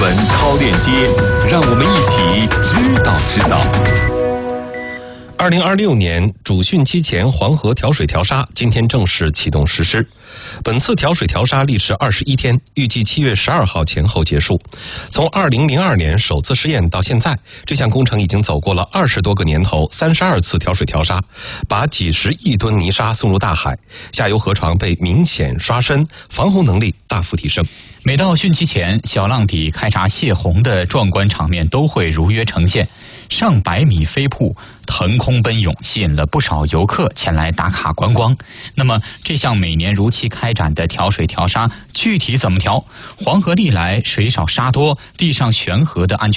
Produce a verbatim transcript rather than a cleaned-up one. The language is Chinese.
闻超链接，让我们一起知道知道。二零二六年主汛期前黄河调水调沙今天正式启动实施。本次调水调沙历时二十一天，预计七月十二号前后结束。从二零零二年首次试验到现在，这项工程已经走过了二十多个年头，三十二次调水调沙，把几十亿吨泥沙送入大海，下游河床被明显刷深，防洪能力大幅提升。 每到汛期前，小浪底开闸泄洪的壮观场面都会如约呈现，上百米飞瀑腾空奔涌，吸引了不少游客前来打卡观光。那么，这项每年如期开展的调水调沙，具体怎么调？黄河历来水少沙多，地上悬河的安全